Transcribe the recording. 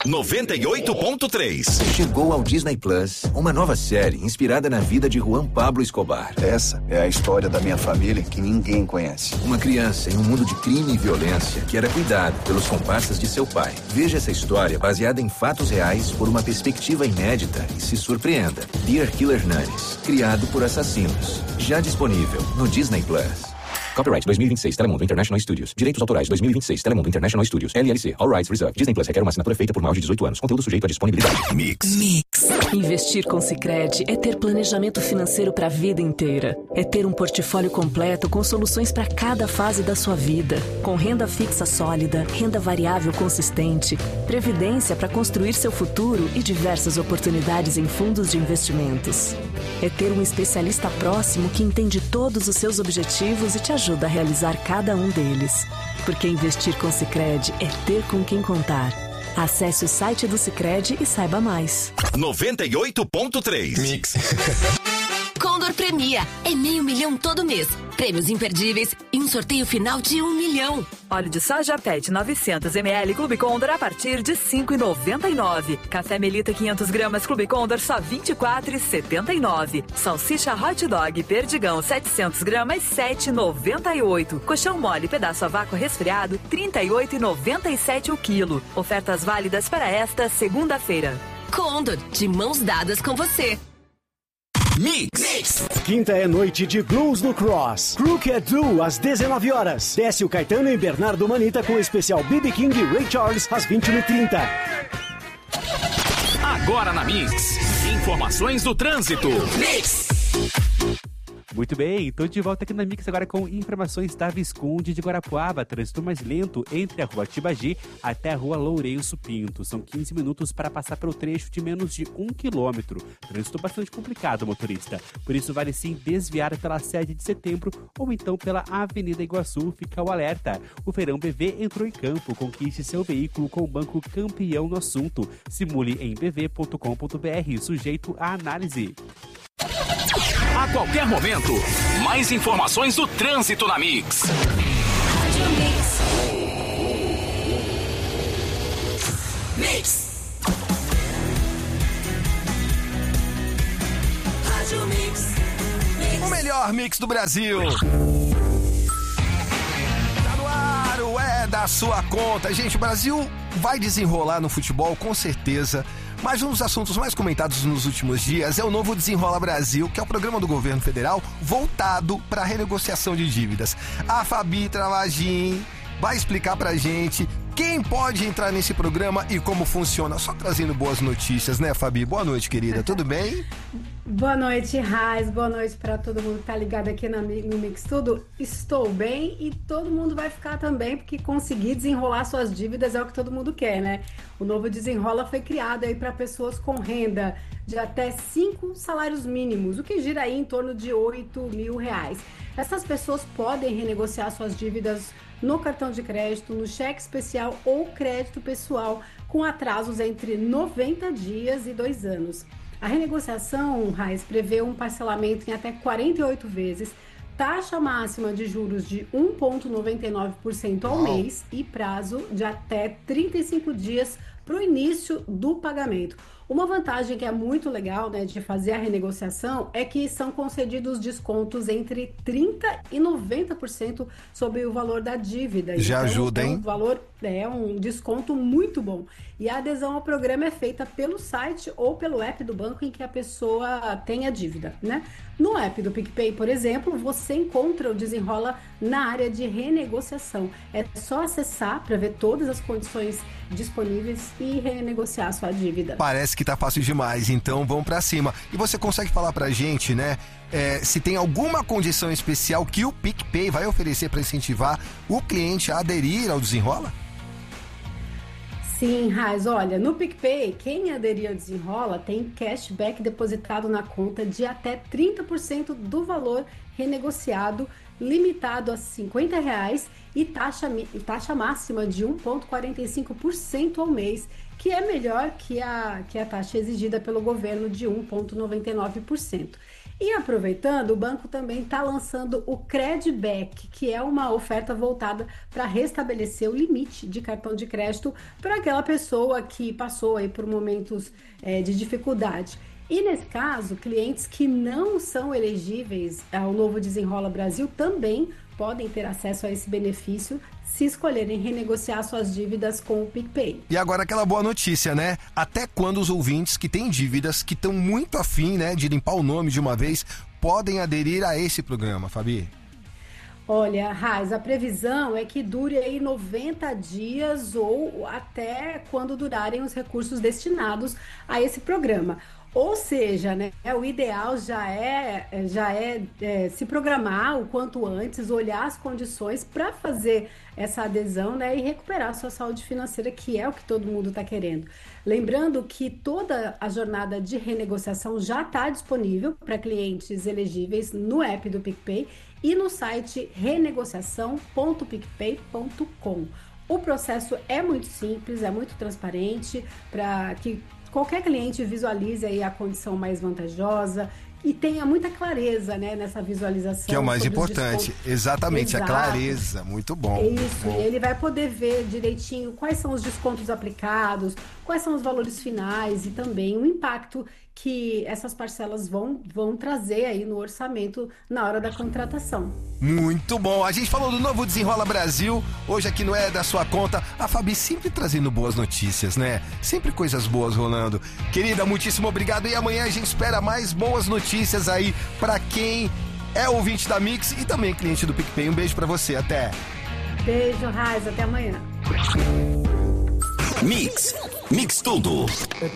98.3. Chegou ao Disney Plus uma nova série inspirada na vida de Juan Pablo Escobar. Essa é a história da minha família que ninguém conhece. Uma criança em um mundo de crime e violência que era cuidado pelos comparsas de seu pai. Veja essa história baseada em fatos reais por uma perspectiva inédita e se surpreenda. Dear Killer Nuns, criado por assassinos. Já disponível no Disney Plus. Copyright 2026 Telemundo International Studios. Direitos autorais 2026 Telemundo International Studios. LLC. All rights reserved. Disney Plus requer uma assinatura feita por maior de 18 anos. Conteúdo sujeito à disponibilidade. Mix. Investir com Sicredi é ter planejamento financeiro para a vida inteira. É ter um portfólio completo com soluções para cada fase da sua vida. Com renda fixa sólida, renda variável consistente, previdência para construir seu futuro e diversas oportunidades em fundos de investimentos. É ter um especialista próximo que entende todos os seus objetivos e te ajuda a realizar cada um deles. Porque investir com Sicredi é ter com quem contar. Acesse o site do Sicredi e saiba mais. 98.3. Mix. Condor premia. É R$500 mil todo mês. Prêmios imperdíveis e um sorteio final de R$1 milhão. Óleo de soja PET 900 ml Clube Condor a partir de R$ 5,99. Café Melita 500 gramas Clube Condor só R$ 24,79. Salsicha Hot Dog Perdigão 700 gramas R$ 7,98. Colchão mole pedaço a vácuo resfriado R$ 38,97 o quilo. Ofertas válidas para esta segunda-feira. Condor, de mãos dadas com você. Mix. Quinta é noite de blues no Cross. Crooked Do, às 19 horas. Décio Caetano e Bernardo Manita com o especial B.B. King e Ray Charles, às 21h30. Agora na Mix. Informações do trânsito. Mix. Muito bem, estou de volta aqui na Mix agora com informações da Visconde de Guarapuava. Trânsito mais lento entre a rua Tibagi até a rua Lourenço Pinto. São 15 minutos para passar pelo trecho de menos de 1 quilômetro. Trânsito bastante complicado, motorista. Por isso vale sim desviar pela 7 de setembro ou então pela Avenida Iguaçu. Fica o alerta. O Feirão BV entrou em campo. Conquiste seu veículo com o banco campeão no assunto. Simule em bv.com.br. Sujeito à análise. A qualquer momento, mais informações do trânsito na Mix. Mix. O melhor mix do Brasil. Tá no ar, é da sua conta. Gente, o Brasil vai desenrolar no futebol, com certeza. Mas um dos assuntos mais comentados nos últimos dias é o novo Desenrola Brasil, que é o programa do governo federal voltado para a renegociação de dívidas. A Fabi Travagin vai explicar pra gente quem pode entrar nesse programa e como funciona. Só trazendo boas notícias, né, Fabi? Boa noite, querida. Tudo bem? Boa noite, Raiz. Boa noite para todo mundo que tá ligado aqui no Mix Tudo. Estou bem e todo mundo vai ficar também, porque conseguir desenrolar suas dívidas é o que todo mundo quer, né? O novo Desenrola foi criado aí para pessoas com renda de até 5 salários mínimos, o que gira aí em torno de R$8 mil. Essas pessoas podem renegociar suas dívidas no cartão de crédito, no cheque especial ou crédito pessoal, com atrasos entre 90 dias e 2 anos. A renegociação, Raiz, prevê um parcelamento em até 48 vezes, taxa máxima de juros de 1,99% ao mês e prazo de até 35 dias para o início do pagamento. Uma vantagem que é muito legal, né, de fazer a renegociação é que são concedidos descontos entre 30% e 90% sobre o valor da dívida. Já então, ajuda, hein? O valor é um desconto muito bom. E a adesão ao programa é feita pelo site ou pelo app do banco em que a pessoa tem a dívida, né? No app do PicPay, por exemplo, você encontra o Desenrola na área de renegociação. É só acessar para ver todas as condições disponíveis e renegociar a sua dívida. Parece que tá fácil demais, então vamos pra cima. E você consegue falar pra gente, né, se tem alguma condição especial que o PicPay vai oferecer para incentivar o cliente a aderir ao Desenrola? Sim, Raiz, olha, no PicPay, quem aderir ao Desenrola tem cashback depositado na conta de até 30% do valor renegociado, limitado a R$50 e taxa máxima de 1,45% ao mês, que é melhor que a taxa exigida pelo governo de 1,99%. E aproveitando, o banco também está lançando o Credback, que é uma oferta voltada para restabelecer o limite de cartão de crédito para aquela pessoa que passou aí por momentos de dificuldade. E nesse caso, clientes que não são elegíveis ao novo Desenrola Brasil também podem ter acesso a esse benefício se escolherem renegociar suas dívidas com o PicPay. E agora aquela boa notícia, né? Até quando os ouvintes que têm dívidas, que estão muito afim, né, de limpar o nome de uma vez, podem aderir a esse programa, Fabi? Olha, Raiz, a previsão é que dure aí 90 dias ou até quando durarem os recursos destinados a esse programa. Ou seja, né, o ideal já é se programar o quanto antes, olhar as condições para fazer essa adesão, né, e recuperar a sua saúde financeira, que é o que todo mundo está querendo. Lembrando que toda a jornada de renegociação já está disponível para clientes elegíveis no app do PicPay e no site renegociação.picpay.com. O processo é muito simples, é muito transparente, para que qualquer cliente visualize aí a condição mais vantajosa e tenha muita clareza, né, nessa visualização. Que é o mais importante, exatamente. Exato. A clareza, muito bom. Isso, ele vai poder ver direitinho quais são os descontos aplicados, quais são os valores finais e também o impacto que essas parcelas vão trazer aí no orçamento na hora da contratação. Muito bom. A gente falou do novo Desenrola Brasil, hoje aqui não é da sua conta. A Fabi sempre trazendo boas notícias, né? Sempre coisas boas rolando. Querida, muitíssimo obrigado. E amanhã a gente espera mais boas notícias aí pra quem é ouvinte da Mix e também cliente do PicPay. Um beijo pra você. Até. Beijo, Raiz. Até amanhã. Mix tudo.